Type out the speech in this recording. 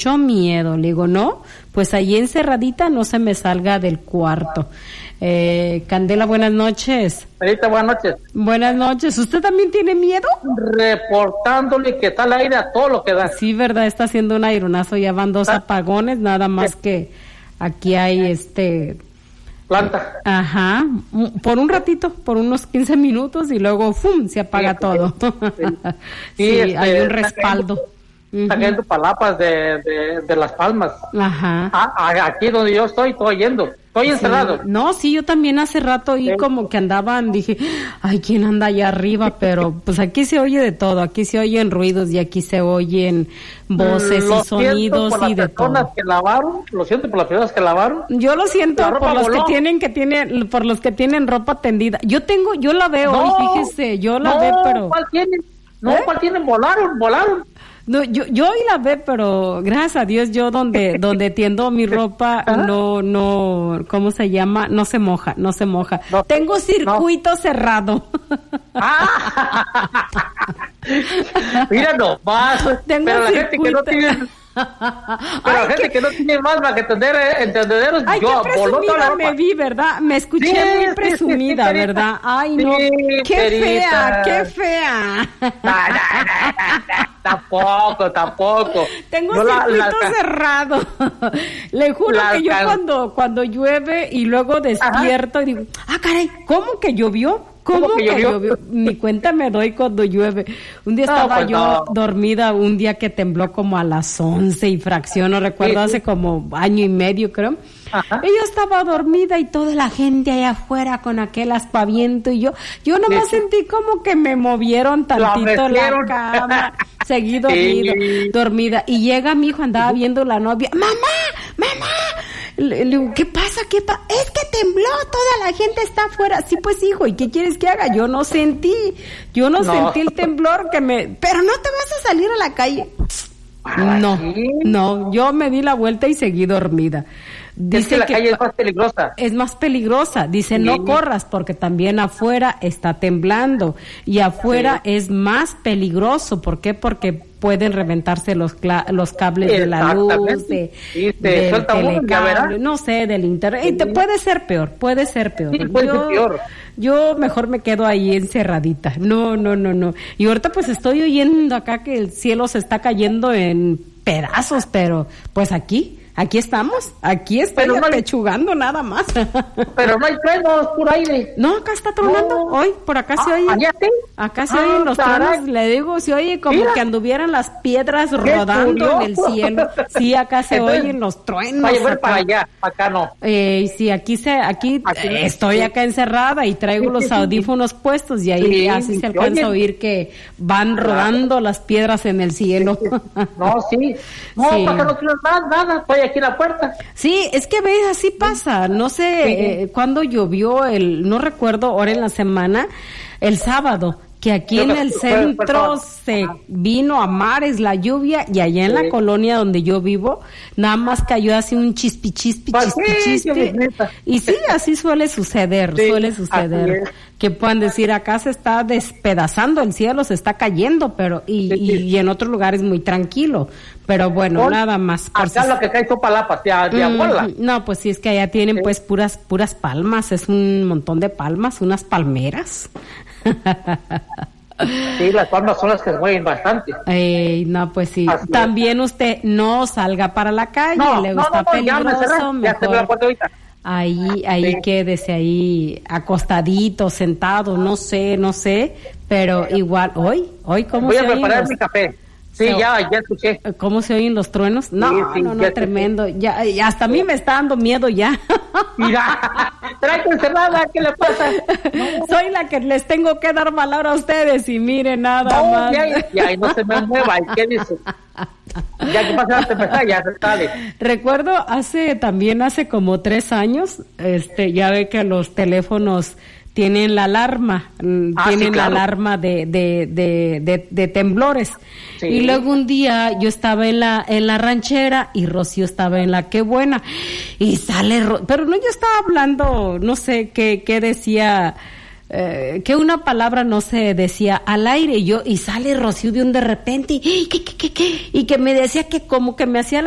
mucho miedo. Le digo, no, pues ahí encerradita no se me salga del cuarto. Candela, buenas noches. Señorita, buenas noches. Buenas noches. ¿Usted también tiene miedo? Reportándole que está al aire a todo lo que da. Sí, verdad, está haciendo un aironazo, ya van 2 apagones, nada más que aquí hay planta. Ajá, por un ratito, por unos 15 minutos y luego ¡fum! Se apaga todo. Sí, hay un respaldo. Está cayendo palapas de Las Palmas. Ajá. Aquí donde yo estoy yendo. Estoy encerrado. No, sí, yo también hace rato y como que andaban, dije, ay, ¿quién anda allá arriba? Pero pues aquí se oye de todo, aquí se oyen ruidos y aquí se oyen voces y sonidos y de todo. Lo siento por las personas que lavaron. Yo lo siento por los por los que tienen ropa tendida. Yo la veo hoy, fíjese, yo la veo, pero... ¿Cuál tienen? ¿Cuál tienen? Volaron. No, yo hoy la ve, pero gracias a Dios yo donde tiendo mi ropa no, ¿cómo se llama? No se moja. No, tengo circuito cerrado. Mira nomás. Tengo pero la circuito. gente que no tiene... Pero la gente que no tiene más para que entendederos, ay, yo qué presumida me vi, ¿verdad? Me escuché muy presumida, sí, ¿verdad? Ay, no, qué fea. Tampoco. Tengo circuito cerrado. Le juro que yo cuando llueve y luego despierto y digo, caray, ¿cómo que llovió? ¿Cómo que llovió? Ni cuenta me doy cuando llueve. Un día estaba dormida, un día que tembló como a las 11 y fracción, no recuerdo, hace como año y medio creo. Ajá. Y yo estaba dormida y toda la gente allá afuera con aquel aspaviento y yo nomás sentí como que me movieron tantito la cama, seguí dormida. Y llega mi hijo, andaba viendo la novia, ¡Mamá! Le digo, ¿qué pasa? Es que tembló, toda la gente está afuera. Sí, pues hijo, ¿y qué quieres que haga? Yo no sentí el temblor pero no te vas a salir a la calle. No, yo me di la vuelta y seguí dormida. Dice que la calle es más peligrosa. Es más peligrosa. Dice, no corras porque también afuera está temblando y afuera es más peligroso. ¿Por qué? Porque pueden reventarse los cables de la luz, del telecable, no sé, del internet. Y puede ser peor. Sí, puede ser peor. Yo mejor me quedo ahí encerradita. No. Y ahorita pues estoy oyendo acá que el cielo se está cayendo en pedazos, pero pues aquí estamos, estoy apechugando nada más. Pero no hay truenos, puro aire. No, acá está tronando, hoy, por acá se oye. Acá se oyen los truenos, le digo, se oye como que anduvieran las piedras rodando en el cielo. Sí, acá se oyen los truenos. Vaya a ver para allá, acá no. Sí, aquí estoy acá encerrada y traigo los audífonos puestos y ahí así se alcanza a oír que van rodando las piedras en el cielo. Para que no tienes nada, estoy aquí en la puerta. Sí, es que ves, así pasa. No sé cuándo llovió no recuerdo, ahora en la semana, el sábado, que aquí en el centro se vino a mares la lluvia y allá en la colonia donde yo vivo, nada más cayó así un chispi. Y sí, así suele suceder. Que puedan decir, acá se está despedazando el cielo, se está cayendo, pero y en otros lugares muy tranquilo. Pero bueno, nada más. Acá lo que cae son palapas, de abuela. No, pues sí, es que allá tienen pues puras palmas, es un montón de palmas, unas palmeras. Sí, las palmas son las que se mueven bastante. No, pues sí. Así también usted no salga para la calle, le gusta peligroso, mejor. Ahí quédese ahí acostadito, sentado, no sé, pero igual, hoy ¿cómo voy se a preparar mi café. Sí, ya escuché. ¿Cómo se oyen los truenos? No, tremendo. Ya, hasta a mí me está dando miedo ya. Mira, trae encerrada, ¿qué le pasa? No. Soy la que les tengo que dar valor a ustedes y mire nada más. Ya, no se me mueva, ¿qué dice? Ya que pasa la tempestad, ya se sale. Recuerdo hace como 3 años, ya ve que los teléfonos tienen la alarma, la alarma de temblores. Sí. Y luego un día yo estaba en la ranchera y Rocío estaba en la Qué Buena y sale, pero no, yo estaba hablando, no sé qué decía, que una palabra no se decía al aire y sale Rocío de repente y que me decía que como que me hacía